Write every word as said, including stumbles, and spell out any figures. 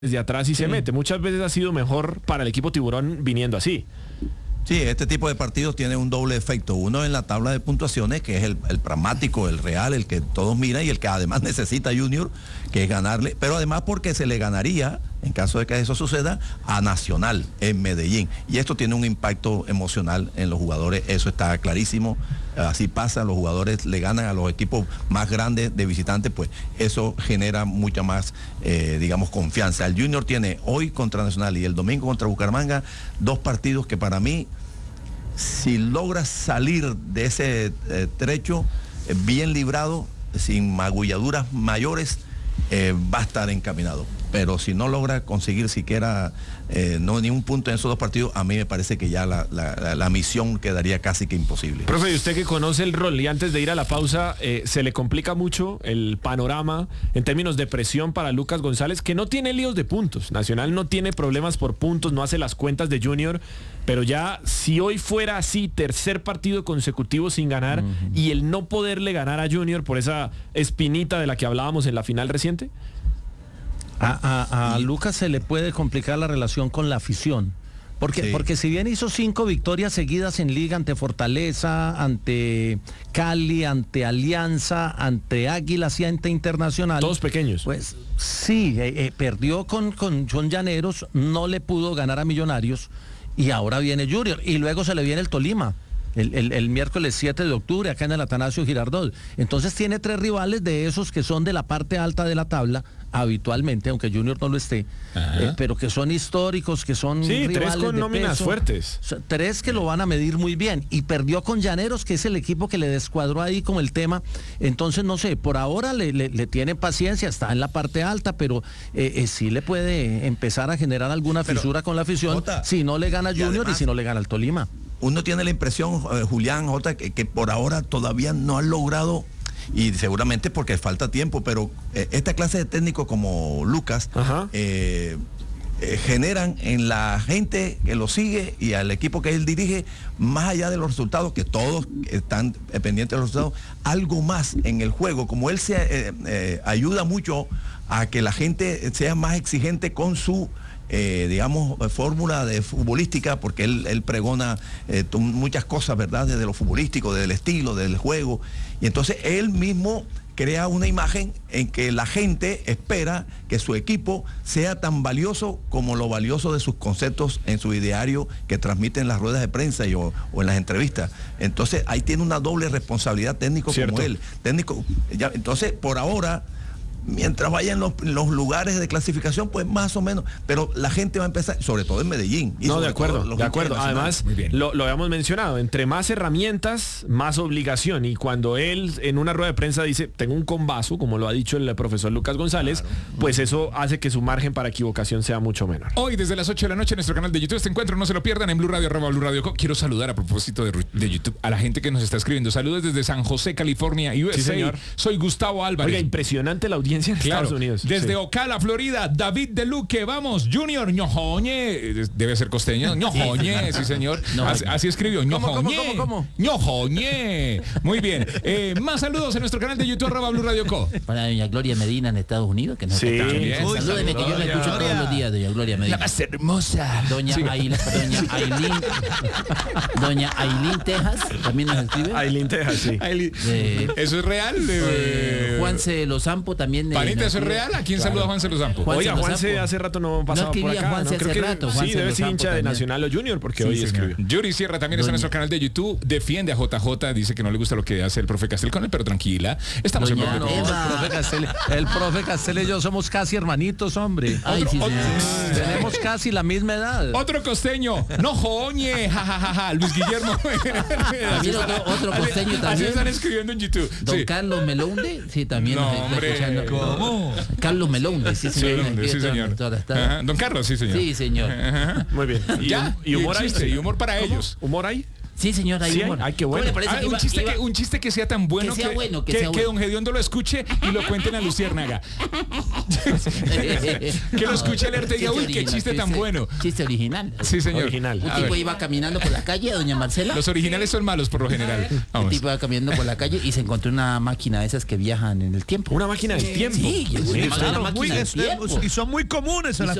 desde atrás y sí. se mete. Muchas veces ha sido mejor para el equipo Tiburón viniendo así. Sí, este tipo de partidos tiene un doble efecto. Uno en la tabla de puntuaciones, que es el, el pragmático, el real, el que todos miran y el que además necesita Junior, que es ganarle, pero además porque se le ganaría, en caso de que eso suceda, a Nacional en Medellín. Y esto tiene un impacto emocional en los jugadores, eso está clarísimo. Así pasa, los jugadores le ganan a los equipos más grandes de visitantes, pues eso genera mucha más, eh, digamos, confianza. El Junior tiene hoy contra Nacional y el domingo contra Bucaramanga dos partidos que para mí, si logra salir de ese eh, trecho eh, bien librado, sin magulladuras mayores, eh, va a estar encaminado. Pero si no logra conseguir siquiera eh, no ni un punto en esos dos partidos, a mí me parece que ya la, la, la misión quedaría casi que imposible. Profe, y usted que conoce el rol, y antes de ir a la pausa, eh, se le complica mucho el panorama en términos de presión para Lucas González, que no tiene líos de puntos. Nacional no tiene problemas por puntos, no hace las cuentas de Junior, pero ya si hoy fuera así, tercer partido consecutivo sin ganar, uh-huh. y el no poderle ganar a Junior por esa espinita de la que hablábamos en la final reciente. A, a, a Lucas se le puede complicar la relación con la afición. Porque, sí. porque si bien hizo cinco victorias seguidas en Liga ante Fortaleza, ante Cali, ante Alianza, ante Águilas y ante Internacional. Todos pequeños. Pues sí, eh, eh, perdió con, con John Llaneros, no le pudo ganar a Millonarios y ahora viene Junior y luego se le viene el Tolima. El, el, el miércoles siete de octubre acá en el Atanasio Girardot. Entonces tiene tres rivales de esos que son de la parte alta de la tabla habitualmente, aunque Junior no lo esté, eh, pero que son históricos, que son sí, rivales tres con de nóminas peso, fuertes. Tres que lo van a medir muy bien y perdió con Llaneros, que es el equipo que le descuadró ahí como el tema. Entonces no sé, por ahora le, le, le tiene paciencia, está en la parte alta, pero eh, eh, sí le puede empezar a generar alguna fisura pero, con la afición, Jota, si no le gana Junior y, además, y si no le gana el Tolima. Uno tiene la impresión, eh, Julián, Jota, que, que por ahora todavía no han logrado, y seguramente porque falta tiempo, pero eh, esta clase de técnicos como Lucas eh, eh, generan en la gente que lo sigue y al equipo que él dirige, más allá de los resultados, que todos están pendientes de los resultados, algo más en el juego, como él se eh, eh, ayuda mucho a que la gente sea más exigente con su Eh, digamos, fórmula de futbolística, porque él, él pregona eh, muchas cosas, ¿verdad? Desde lo futbolístico, desde el estilo, del juego. Y entonces él mismo crea una imagen en que la gente espera que su equipo sea tan valioso como lo valioso de sus conceptos en su ideario que transmite en las ruedas de prensa y, o, o en las entrevistas. Entonces ahí tiene una doble responsabilidad técnico Cierto. como él. Técnico, ya, entonces, por ahora, mientras vayan los, los lugares de clasificación, pues más o menos, pero la gente va a empezar, sobre todo en Medellín. Y no, de acuerdo, de acuerdo. Además, lo, lo habíamos mencionado, entre más herramientas, más obligación. Y cuando él en una rueda de prensa dice, tengo un combazo, como lo ha dicho el profesor Lucas González, claro. pues eso hace que su margen para equivocación sea mucho menor. Hoy desde las ocho de la noche en nuestro canal de YouTube este encuentro, no se lo pierdan en Blue Radio, arroba Blue Radio. Quiero saludar a propósito de, de YouTube a la gente que nos está escribiendo. Saludos desde San José, California, U S A. Sí, señor. Soy Gustavo Álvarez. Oiga, impresionante la audiencia en claro. Estados Unidos. Desde sí. Ocala, Florida, David de Luque, vamos, Junior, ñojoñe, debe ser costeño, ñojoñe, sí señor, no, así, así escribió, ñojoñe, ¿Cómo, cómo, cómo, cómo? ñojoñe, muy bien, eh, más saludos en nuestro canal de YouTube, arroba Blue Radio Co. Para doña Gloria Medina en Estados Unidos, que nos sí. está bien. Uy, salúdeme, que yo la escucho todos los días, doña Gloria Medina. La más hermosa. Doña sí. Ailín, doña Ailín, doña Ailín Tejas, también nos escribe. Ailín Tejas, sí. Ailín. De, ¿Eso es real? Eh, Juanse Lozampo también. Panita, ¿eso es real? ¿A quién claro. saluda Juanse Lozampo? Juanse Oiga, Juanse hace rato no pasaba no por acá. Juanse ¿no? Creo hace que rato, sí, Juanse debe ser hincha de Nacional o Junior, porque sí, hoy señor. escribió. Yuri Sierra también Doña. está en nuestro canal de YouTube, defiende a J J, dice que no le gusta lo que hace el profe Castel con él, pero tranquila, estamos Doña en no, el profe Castel, el profe Castel y yo somos casi hermanitos, hombre. Ay, otro, sí, otro, sí. Tenemos casi la misma edad. Otro costeño, no joñe, jajajaja, Luis Guillermo. También otro, otro costeño también. Así están escribiendo en YouTube. Don sí. Carlos Melounde, sí, también. No, hombre. ¿Cómo? Carlos Melounde, sí, señor. Melounde, sí, señor. Ajá. Don Carlos, sí, señor. Sí, señor. Ajá. Muy bien. ¿Y, ¿Ya? ¿Y humor hay? ahí? ¿Y humor para ¿Cómo? ellos? ¿Humor ahí? Sí, señor, hay Sí, humor. ay, qué ¿Cómo bueno. le parece Ah, que un, iba- chiste iba- que, un chiste que sea tan bueno que sea bueno, que sea que bueno. don Gediondo lo escuche y lo cuenten a Luciérnaga. Que lo escuche el arte y diga, uy, qué chiste tan bueno. Chiste original. Sí, señor. Original. Un A tipo ver, iba caminando por la calle, doña Marcela. los originales son malos por lo general. El Vamos. tipo iba caminando por la calle y se encontró una máquina de esas que viajan en el tiempo. Una máquina del tiempo. Sí, es Sí, una claro, máquina Muy- del este, tiempo. y son muy comunes en Y la